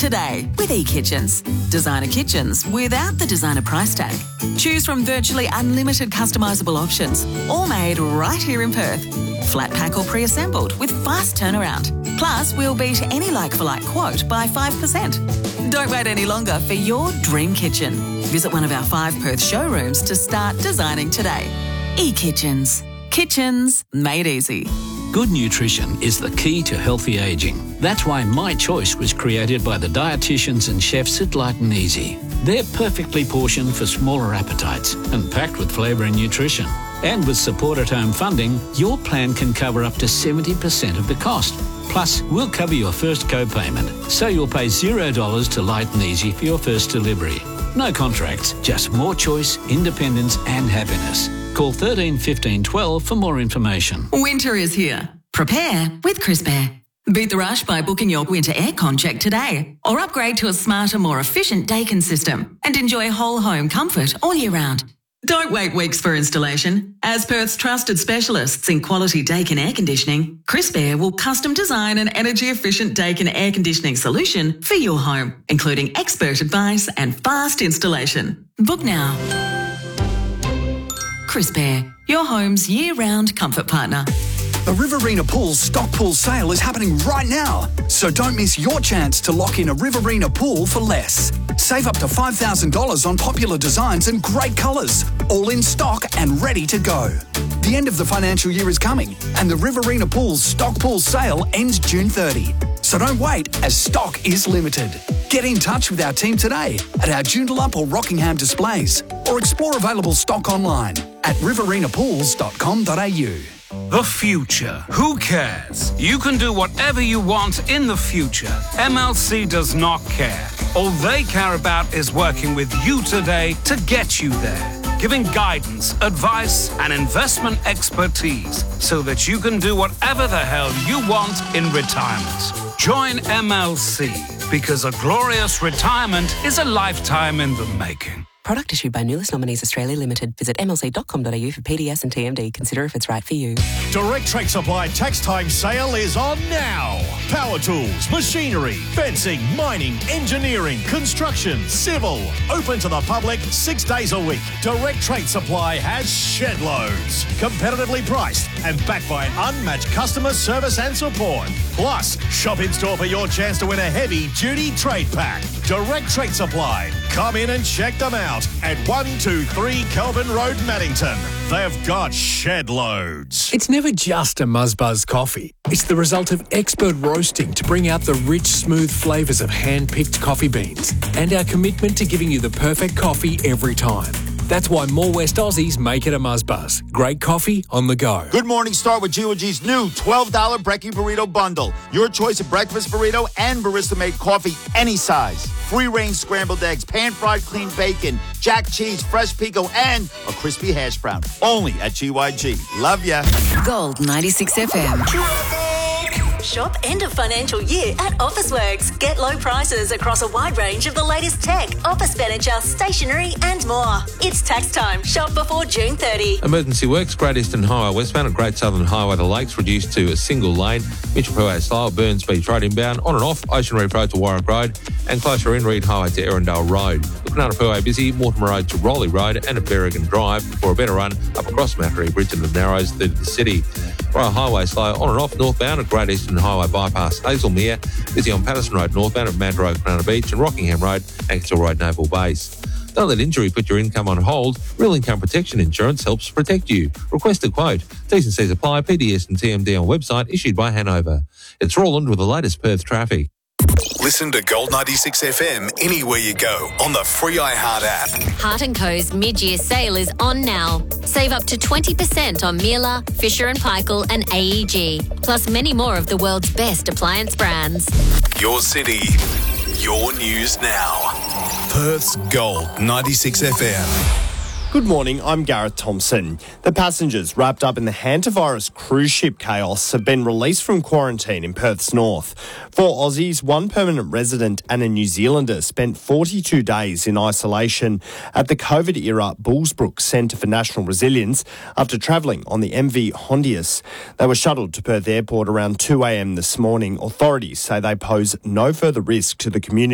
today with eKitchens. Designer kitchens without the designer price tag. Choose from virtually unlimited customisable options, all made right here in Perth. Flat pack or pre-assembled with fast turnaround. Plus, we'll beat any like-for-like quote by 5%. Don't wait any longer for your dream kitchen. Visit one of our 5 Perth showrooms to start designing today. eKitchens. Kitchens made easy. Good nutrition is the key to healthy ageing. That's why My Choice was created by the dietitians and chefs at Light and Easy. They're perfectly portioned for smaller appetites and packed with flavour and nutrition. And with support at home funding, your plan can cover up to 70% of the cost. Plus, we'll cover your first co-payment, so you'll pay $0 to Light and Easy for your first delivery. No contracts, just more choice, independence and happiness. Call 13 15 12 for more information. Winter is here. Prepare with Crisp Air. Beat the rush by booking your winter aircon check today, or upgrade to a smarter, more efficient Daikin system and enjoy whole home comfort all year round. Don't wait weeks for installation. As Perth's trusted specialists in quality Daikin air conditioning, Crisp Air will custom design an energy-efficient Daikin air conditioning solution for your home, including expert advice and fast installation. Book now. Crisp Air, your home's year-round comfort partner. The Riverina Pools stock pool sale is happening right now, so don't miss your chance to lock in a Riverina pool for less. Save up to $5,000 on popular designs and great colours, all in stock and ready to go. The end of the financial year is coming, and the Riverina Pools stock pool sale ends June 30. So don't wait, as stock is limited. Get in touch with our team today at our Joondalup or Rockingham displays, or explore available stock online at riverinaPools.com.au. The future. Who cares? You can do whatever you want in the future. MLC does not care. All they care about is working with you today to get you there. Giving guidance, advice and investment expertise so that you can do whatever the hell you want in retirement. Join MLC because a glorious retirement is a lifetime in the making. Product issued by Nulis Nominees Australia Limited. Visit mlc.com.au for PDS and TMD. Consider if it's right for you. Direct Trade Supply Tax Time Sale is on now. Power tools, machinery, fencing, mining, engineering, construction, civil. Open to the public 6 days a week. Direct Trade Supply has shed loads. Competitively priced and backed by an unmatched customer service and support. Plus, shop in store for your chance to win a heavy duty trade pack. Direct Trade Supply. Come in and check them out at 123 Kelvin Road, Maddington. They've got shed loads. It's never just a Muzzbuzz coffee. It's the result of expert roasting to bring out the rich, smooth flavours of hand-picked coffee beans and our commitment to giving you the perfect coffee every time. That's why more West Aussies make it a Muzzbuzz. Great coffee on the go. Good morning, start with G&G's new $12 Brekkie Burrito Bundle. Your choice of breakfast burrito and barista-made coffee, any size. Free-range scrambled eggs, pan-fried clean bacon, jack cheese, fresh pico, and a crispy hash brown. Only at GYG. Love ya. Gold 96 FM. Shop end of financial year at Officeworks. Get low prices across a wide range of the latest tech, office furniture, stationery and more. It's tax time. Shop before June 30. Emergency works, Great Eastern Highway westbound at Great Southern Highway, the Lakes reduced to a single lane. Mitchell Freeway style, Burns Beach Road inbound, on and off Ocean Reef Road to Warwick Road, and closer in Reed Highway to Erindale Road. Looking Freeway busy, Mortimer Road to Rowley Road and at Berrigan Drive for a better run up across Mattery Bridge into the Narrows through the city. Royal Highway slow on and off northbound at Great Eastern Highway bypass Hazelmere, busy on Patterson Road northbound at Mad Road, Banana Beach and Rockingham Road, Ankersville Road, Naval Base. Don't let injury put your income on hold. Real Income Protection Insurance helps protect you. Request a quote. T's and C's apply. PDS and TMD on website issued by Hanover. It's Roland with the latest Perth traffic. Listen to Gold 96 FM anywhere you go on the free iHeart app. Hart & Co.'s mid-year sale is on now. Save up to 20% on Miele, Fisher & Paykel and AEG, plus many more of the world's best appliance brands. Your city, your news now. Perth's Gold 96 FM. Good morning, I'm Gareth Thompson. The passengers wrapped up in the hantavirus cruise ship chaos have been released from quarantine in Perth's north. 4 Aussies, 1 permanent resident and a New Zealander spent 42 days in isolation at the COVID-era Bullsbrook Centre for National Resilience after travelling on the MV Hondius. They were shuttled to Perth Airport around 2 a.m. this morning. Authorities say they pose no further risk to the community.